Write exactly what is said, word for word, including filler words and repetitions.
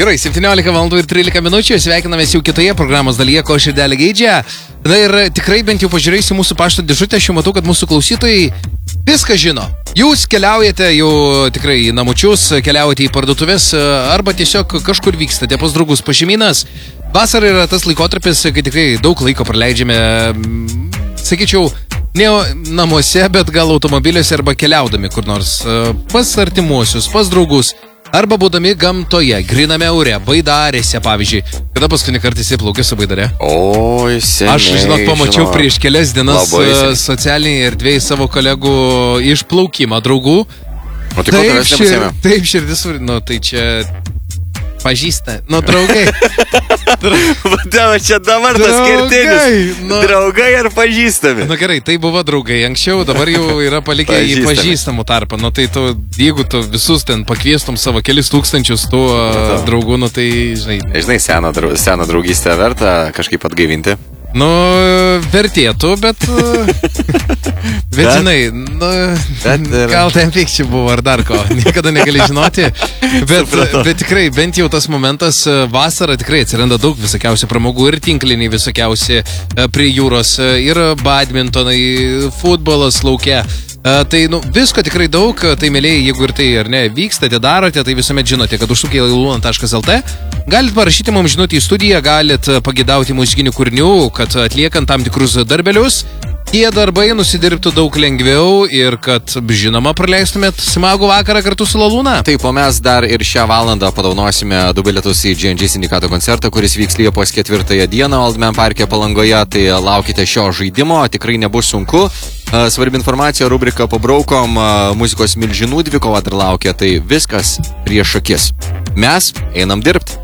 Gerai, septyniolika valandų ir trylika minučių, sveikinamės jau kitoje programos dalyje, ko širdelė geidžia. Na ir tikrai bent jau pažiūrėjusi mūsų pašto dėžutę, šiuo matau, kad mūsų klausytojai viską žino. Jūs keliaujate jau tikrai į namučius, keliaujate į parduotuvės arba tiesiog kažkur vykstate pas draugus, pas šeimynas. Vasara yra tas laikotarpis, kai tikrai daug laiko praleidžiame, sakyčiau, ne namuose, bet gal automobiliuose arba keliaudami kur nors pas artimuosius, pas draugus. Arba būdami gamtoje, griname ore, baidarėse, pavyzdžiui. Kada paskutinį kartą įsiplaukė su baidare? Oi, seniai. Aš, žinok, pamačiau žinau. prieš kelias dienas socialiniai erdvėjai savo kolegų išplaukimą draugų. O tai ko tavęs nepasėmė? Taip, širdis, nu tai čia pažįsta, nu draugai. Vadama, čia dabar tas kertinis. Nu, draugai ar pažįstami? Na gerai, tai buvo draugai anksčiau, dabar jau yra palikę į pažįstamų tarpą. Nu tai tu, jeigu tu visus ten pakviestum savo kelis tūkstančius tų uh, draugų, nu tai, žinai. Žinai, seną, seną draugystę verta kažkaip atgaivinti. Nu, vertėtų, bet, bet, bet žinai, nu, bet, gal ten pykčių buvo ar dar ko, niekada negali žinoti, bet, bet tikrai, bent jau tas momentas, vasarą tikrai atsiranda daug visokiausių pramogų ir tinkliniai visokiausi prie jūros, ir badmintonai, futbolas lauke. Uh, tai, nu, visko tikrai daug, tai mėlėjai, jeigu ir tai ar ne vykstate, darote, tai visuomet žinote, kad užsukę į luna taškas lt galit parašyti mums žinutį į studiją, galit pagidauti muzikinių kūrinių, kad atliekant tam tikrus darbelius, tie darbai nusidirbtų daug lengviau ir kad, žinoma, praleistumėt smagų vakarą kartu su Laluna. Taip, o mes dar ir šią valandą padovanosime du bilietus į G and G sindikato koncertą, kuris vyks Liepos ketvirtąją dieną Oldman parke Palangoje, tai laukite šio žaidimo, tikrai nebus sunku. Svarbi informacija, rubrika pabraukom, muzikos milžinų dvikova dar laukia, tai viskas prieš akis. Mes einam dirbti.